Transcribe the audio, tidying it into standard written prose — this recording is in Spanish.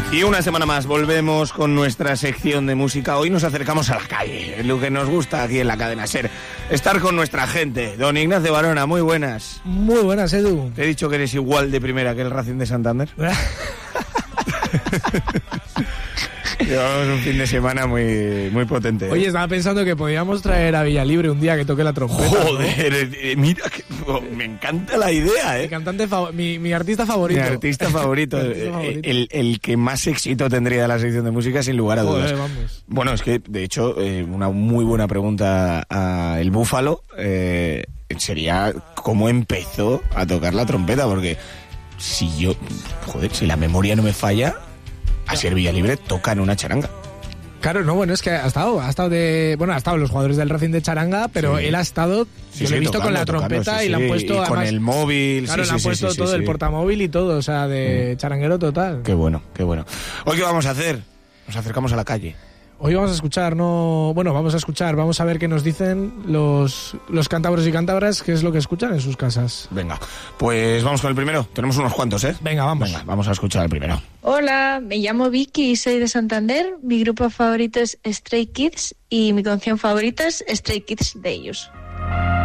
Y una semana más volvemos con nuestra sección de música. Hoy nos acercamos a la calle, lo que nos gusta aquí en la cadena SER. Estar con nuestra gente. Don Ignacio Barona, muy buenas. Muy buenas, Edu. Te he dicho que eres igual de primera que el Racing de Santander. Llevamos un fin de semana muy potente. Oye, estaba pensando que podíamos traer a Villalibre un día que toque la trompeta. Joder, ¿no? Mira, me encanta la idea, Mi cantante mi artista favorito. Mi artista favorito. El que más éxito tendría de la sección de música, sin lugar a dudas. Joder, vamos. Bueno, es que, de hecho, una muy buena pregunta a El Búfalo sería cómo empezó a tocar la trompeta, porque si la memoria no me falla, Asier Villalibre toca en una charanga. Claro, no, bueno, es que ha estado los jugadores del Racing de charanga, pero él ha estado, yo lo he visto tocando, con la trompeta y le han puesto, y además, con el móvil. Claro, le han puesto todo, el portamóvil y todo, o sea, de charanguero total. Qué bueno, qué bueno. ¿Hoy qué vamos a hacer? Nos acercamos a la calle. Hoy vamos a escuchar, vamos a ver qué nos dicen los cántabros y cántabras, qué es lo que escuchan en sus casas. Venga, pues vamos con el primero. Tenemos unos cuantos, ¿eh? Venga, vamos a escuchar el primero. Hola, me llamo Vicky y soy de Santander. Mi grupo favorito es Stray Kids y mi canción favorita es Stray Kids de ellos.